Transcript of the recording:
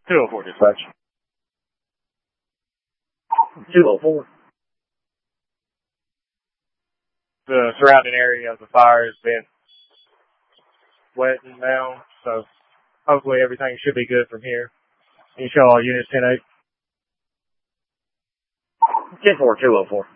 204 dispatch. 204. The surrounding area of the fire has been wetting now, so hopefully everything should be good from here. You show all units 10-8. 10-4, 204.